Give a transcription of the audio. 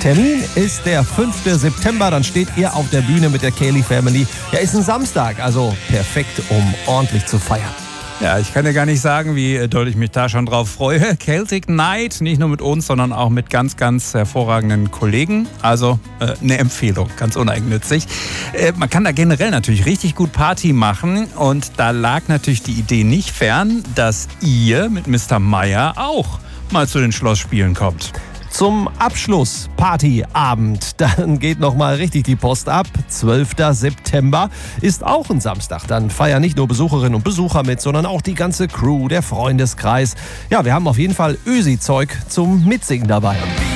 Termin ist der 5. September, dann steht ihr auf der Bühne mit der Cayley Family. Ja, ist ein Samstag, also perfekt, um ordentlich zu feiern. Ja, ich kann dir gar nicht sagen, wie doll ich mich da schon drauf freue. Celtic Night, nicht nur mit uns, sondern auch mit ganz, ganz hervorragenden Kollegen. Also eine Empfehlung, ganz uneigennützig. Man kann da generell natürlich richtig gut Party machen. Und da lag natürlich die Idee nicht fern, dass ihr mit Mr. Meyer auch mal zu den Schlossspielen kommt. Zum Abschluss Partyabend, dann geht nochmal richtig die Post ab. 12. September ist auch ein Samstag. Dann feiern nicht nur Besucherinnen und Besucher mit, sondern auch die ganze Crew, der Freundeskreis. Ja, wir haben auf jeden Fall Ösi-Zeug zum Mitsingen dabei.